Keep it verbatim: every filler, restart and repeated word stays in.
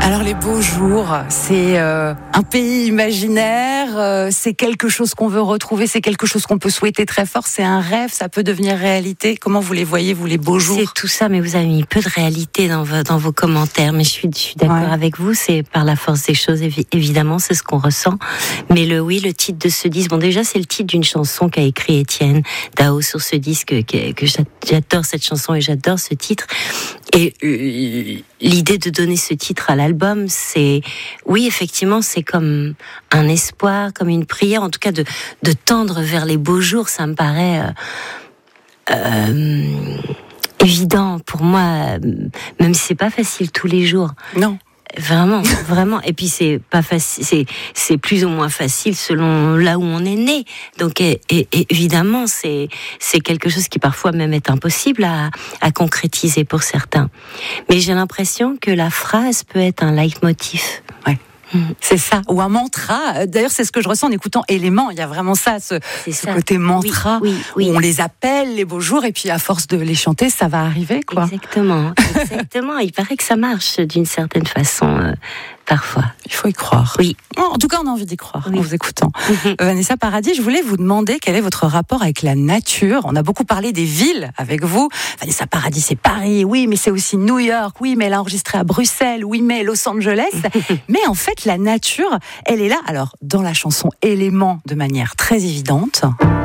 Alors les beaux jours, c'est euh, un pays imaginaire, euh, c'est quelque chose qu'on veut retrouver, c'est quelque chose qu'on peut souhaiter très fort, c'est un rêve, ça peut devenir réalité. Comment vous les voyez, vous, les beaux jours ? C'est tout ça, mais vous avez mis peu de réalité dans vos, dans vos commentaires, mais je suis, je suis d'accord ouais. avec vous, c'est par la force des choses, évidemment, c'est ce qu'on ressent. Mais le oui, le titre de ce disque, bon déjà c'est le titre d'une chanson qu'a écrit Étienne Dao sur ce disque, que, que j'adore cette chanson et j'adore ce titre. Et l'idée de donner ce titre à l'album, c'est, oui, effectivement, c'est comme un espoir, comme une prière, en tout cas de, de tendre vers les beaux jours, ça me paraît euh, euh, évident pour moi, même si c'est pas facile tous les jours. Non. Vraiment, vraiment. Et puis c'est pas facile, c'est c'est plus ou moins facile selon là où on est né. Donc et, et, et évidemment, c'est c'est quelque chose qui parfois même est impossible à à concrétiser pour certains. Mais j'ai l'impression que la phrase peut être un leitmotiv. Ouais. C'est ça, ou un mantra. D'ailleurs, c'est ce que je ressens en écoutant Éléments. Il y a vraiment ça, ce, ce ça. côté mantra, oui, oui, oui. où on les appelle les beaux jours, et puis à force de les chanter, ça va arriver, quoi. Exactement, exactement. Il paraît que ça marche d'une certaine façon, euh, parfois. Il faut y croire. Oui. En tout cas, on a envie d'y croire oui. en vous écoutant. Vanessa Paradis, je voulais vous demander quel est votre rapport avec la nature. On a beaucoup parlé des villes avec vous. Vanessa Paradis, c'est Paris, oui, mais c'est aussi New York, oui, mais elle a enregistré à Bruxelles, oui, mais Los Angeles. Mais en fait, la nature, elle est là. Alors, dans la chanson Éléments, de manière très évidente.